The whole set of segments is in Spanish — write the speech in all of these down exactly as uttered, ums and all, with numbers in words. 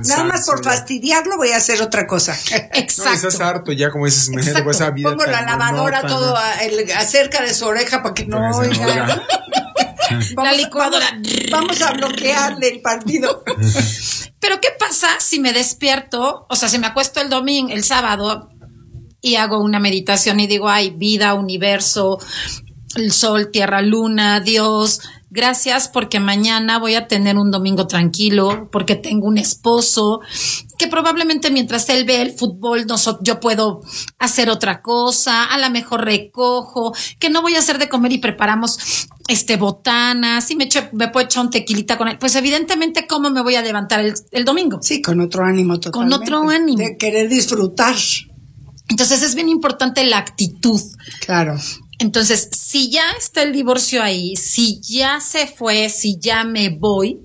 Nada más por fastidiarlo voy a hacer otra cosa. Exacto. No, estás harto ya, como dices, imagínate con esa vida. Pongo la lavadora monótona. Todo a, el, acerca de su oreja para que no oiga. oiga. Vamos, la licuadora. Vamos, vamos a bloquearle el partido. Pero ¿qué pasa si me despierto? O sea, si me acuesto el domingo, el sábado, y hago una meditación y digo, ay, vida, universo, el sol, tierra, luna, Dios, gracias porque mañana voy a tener un domingo tranquilo, porque tengo un esposo que probablemente mientras él ve el fútbol nosotros, yo puedo hacer otra cosa, a lo mejor recojo, que no voy a hacer de comer y preparamos este botanas, y me, echo, me puedo echar un tequilita con él. Pues evidentemente, ¿cómo me voy a levantar el, el domingo? Sí, con otro ánimo totalmente. Con otro ánimo. De querer disfrutar. Entonces es bien importante la actitud. Claro. Entonces, si ya está el divorcio ahí, si ya se fue, si ya me voy,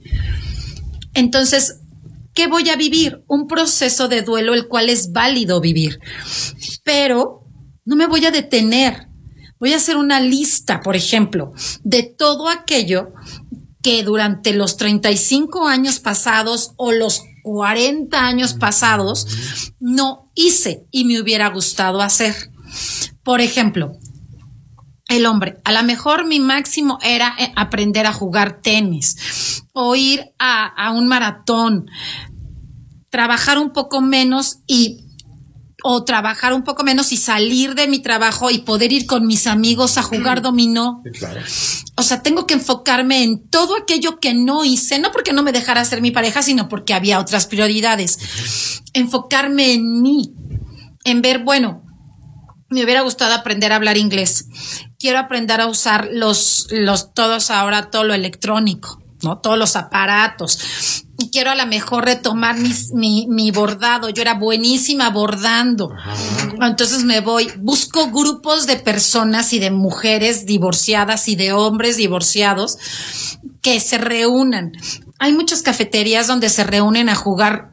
entonces, ¿qué voy a vivir? Un proceso de duelo el cual es válido vivir. Pero no me voy a detener. Voy a hacer una lista, por ejemplo, de todo aquello que durante los treinta y cinco años pasados o los cuarenta años pasados no hice y me hubiera gustado hacer. Por ejemplo, el hombre, a lo mejor mi máximo era aprender a jugar tenis o ir a, a un maratón, trabajar un poco menos y o trabajar un poco menos y salir de mi trabajo y poder ir con mis amigos a jugar dominó. Sí, claro. O sea, tengo que enfocarme en todo aquello que no hice, no porque no me dejara ser mi pareja, sino porque había otras prioridades. Uh-huh. Enfocarme en mí, en ver, bueno, me hubiera gustado aprender a hablar inglés. Quiero aprender a usar los, los, todos ahora, todo lo electrónico, ¿no? Todos los aparatos. Y quiero a lo mejor retomar mis, mi, mi bordado. Yo era buenísima bordando. Ajá. Entonces me voy, busco grupos de personas y de mujeres divorciadas y de hombres divorciados que se reúnan. Hay muchas cafeterías donde se reúnen a jugar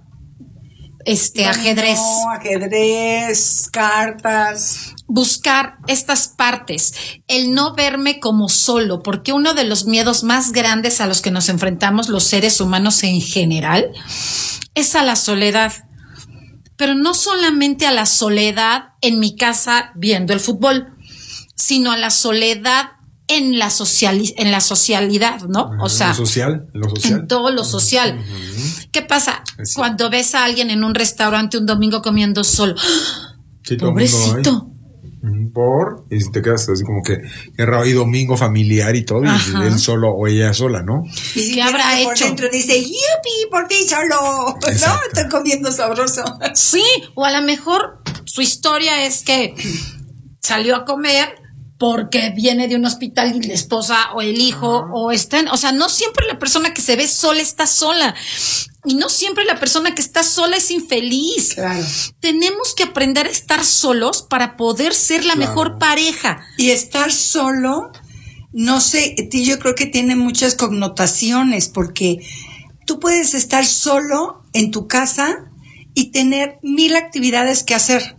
este no, ajedrez. No, ajedrez, cartas. Buscar estas partes, el no verme como solo, porque uno de los miedos más grandes a los que nos enfrentamos los seres humanos en general es a la soledad, pero no solamente a la soledad en mi casa viendo el fútbol, sino a la soledad en la social, en la socialidad, ¿no? O sea, en lo social, en lo social. En todo lo social. Uh-huh. ¿Qué pasa? Sí. Cuando ves a alguien en un restaurante un domingo comiendo solo, sí, pobrecito. Por, y te quedas así como que, que raro, y domingo familiar y todo, ajá, y él solo o ella sola, ¿no? Y si ¿qué habrá hecho? Por dentro dice, yupi, por fin solo, exacto, ¿no? Estoy comiendo sabroso. Sí, o a lo mejor su historia es que salió a comer porque viene de un hospital y la esposa o el hijo, ajá, o están, o sea, no siempre la persona que se ve sola está sola. Y no siempre la persona que está sola es infeliz. Claro. Tenemos que aprender a estar solos para poder ser la claro. mejor pareja. Y estar solo, no sé, yo creo que tiene muchas connotaciones, porque tú puedes estar solo en tu casa y tener mil actividades que hacer.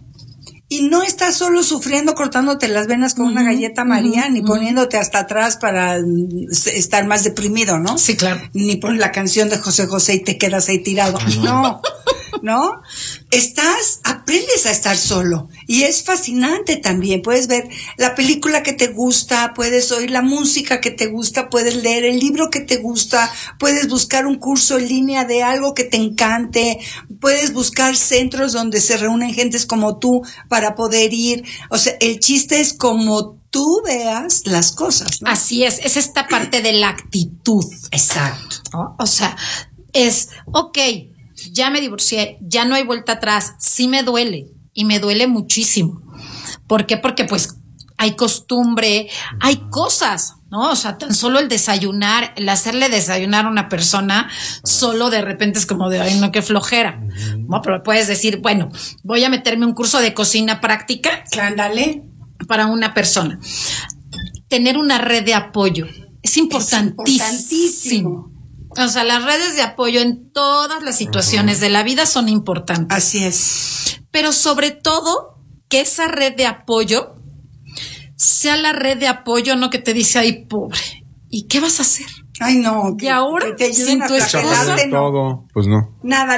Y no estás solo sufriendo cortándote las venas con uh-huh, una galleta María, uh-huh, ni uh-huh. poniéndote hasta atrás para estar más deprimido, ¿no? Sí, claro. Ni pones la canción de José José y te quedas ahí tirado. Uh-huh. No, ¿no? Estás, aprendes a estar solo. Y es fascinante también. Puedes ver la película que te gusta, puedes oír la música que te gusta, puedes leer el libro que te gusta, puedes buscar un curso en línea de algo que te encante, puedes buscar centros donde se reúnen gentes como tú para poder ir. O sea, el chiste es como tú veas las cosas, ¿no? Así es, es esta parte de la actitud. Exacto. ¿No? O sea, es, ok, ya me divorcié, ya no hay vuelta atrás, sí me duele, y me duele muchísimo. ¿Por qué? Porque pues hay costumbre, hay cosas, ¿no? O sea, tan solo el desayunar, el hacerle desayunar a una persona, solo de repente es como de, ay, no, qué flojera, ¿no? Pero puedes decir, bueno, voy a meterme un curso de cocina práctica. Ándale. Para una persona. Tener una red de apoyo es importantísimo. Es importantísimo. O sea, las redes de apoyo en todas las situaciones uh-huh. de la vida son importantes. Así es. Pero sobre todo, que esa red de apoyo sea la red de apoyo, no que te dice, ay, pobre, ¿y qué vas a hacer? Ay, no. Y ahora, que te sin tu esposa, todo, pues no. Nada.